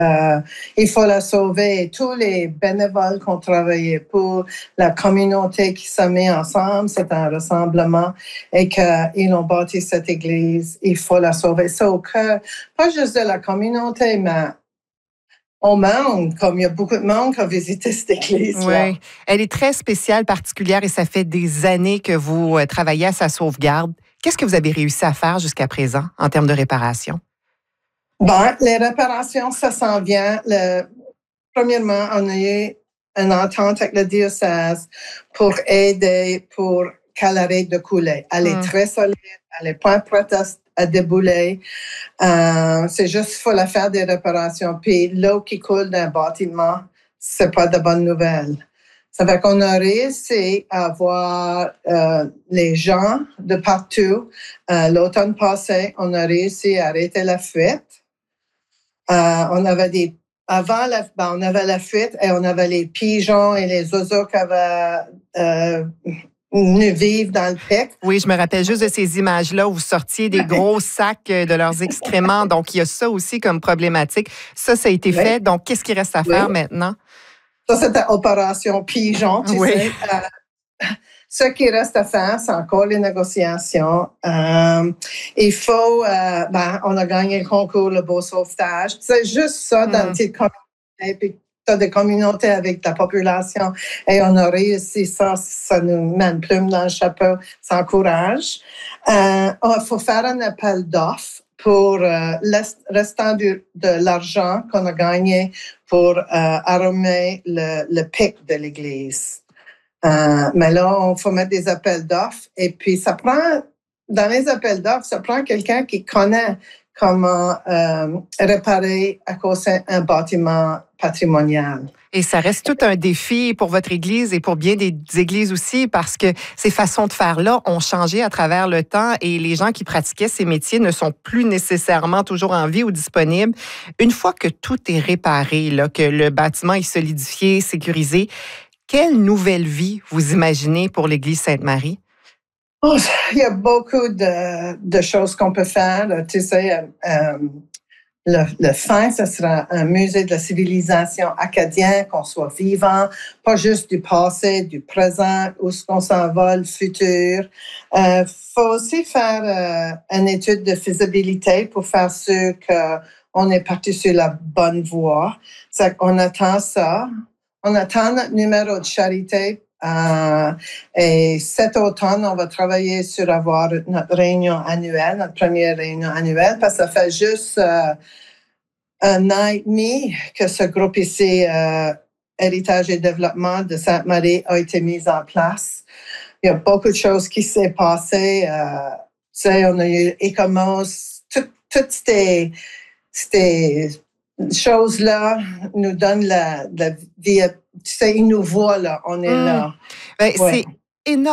Il faut la sauver. Et tous les bénévoles qui ont travaillé pour la communauté qui se met ensemble, c'est un rassemblement et qu'ils ont bâti cette église. Il faut la sauver. C'est au cœur, pas juste de la communauté, mais au monde, comme il y a beaucoup de monde qui a visité cette église-là. Oui, elle est très spéciale, particulière et ça fait des années que vous travaillez à sa sauvegarde. Qu'est-ce que vous avez réussi à faire jusqu'à présent en termes de réparation? Bon, les réparations, ça s'en vient. Premièrement, on a eu une entente avec le diocèse pour aider pour qu'elle arrête de couler. Elle est très solide, elle n'est pas prête à débouler. C'est juste qu'il faut la faire des réparations. Puis l'eau qui coule d'un bâtiment, c'est pas de bonne nouvelle. Ça fait qu'on a réussi à avoir les gens de partout. L'automne passé, on a réussi à arrêter la fuite. On avait on avait la fuite et on avait les pigeons et les oiseaux qui avaient venu vivre dans le pic. Oui, je me rappelle juste de ces images-là où vous sortiez des gros sacs de leurs excréments. Donc, il y a ça aussi comme problématique. Ça a été fait. Donc, qu'est-ce qu'il reste à faire maintenant? Ça, c'était Opération Pigeon, tu sais. Ce qui reste à faire, c'est encore les négociations. Il faut, on a gagné le concours, le beau sauvetage. C'est juste ça dans une petite communauté. Puis tu as des communautés avec la population et on a réussi ça. Ça nous met une plume dans le chapeau. Ça encourage. Il faut faire un appel d'offres pour le restant de l'argent qu'on a gagné pour arromer le pic de l'église. Mais là, il faut mettre des appels d'offres. Et puis, dans les appels d'offres, ça prend quelqu'un qui connaît comment réparer à cause d'un bâtiment patrimonial. Et ça reste tout un défi pour votre Église et pour bien des églises aussi, parce que ces façons de faire-là ont changé à travers le temps et les gens qui pratiquaient ces métiers ne sont plus nécessairement toujours en vie ou disponibles. Une fois que tout est réparé, là, que le bâtiment est solidifié, sécurisé, quelle nouvelle vie vous imaginez pour l'Église Sainte-Marie? Oh, il y a beaucoup de choses qu'on peut faire. Tu sais, le fin, ce sera un musée de la civilisation acadienne, qu'on soit vivant, pas juste du passé, du présent, où est-ce qu'on s'en va, le futur. Faut aussi faire une étude de faisabilité pour faire sûr qu'on est parti sur la bonne voie. On attend ça. On attend notre numéro de charité et cet automne, on va travailler sur avoir notre réunion annuelle, notre première réunion annuelle, parce que ça fait juste un an et demi que ce groupe ici, Héritage et Développement de Sainte-Marie, a été mis en place. Il y a beaucoup de choses qui s'est passées. Tu sais, on a eu ECOMOS, toutes ces choses-là nous donnent la vie. Tu sais, ils nous voient là, on est là. Ben, c'est énorme.